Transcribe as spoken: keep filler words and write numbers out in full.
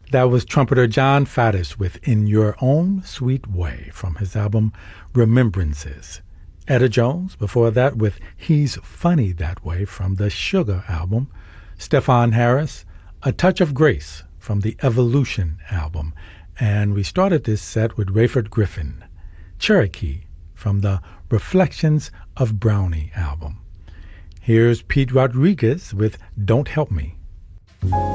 That was trumpeter John Faddis with In Your Own Sweet Way from his album Remembrances. Etta Jones before that with He's Funny That Way from the Sugar album. Stefon Harris, A Touch of Grace from the Evolution album. And we started this set with Rayford Griffin, Cherokee from the Reflections of Brownie album. Here's Pete Rodriguez with Don't Help Me.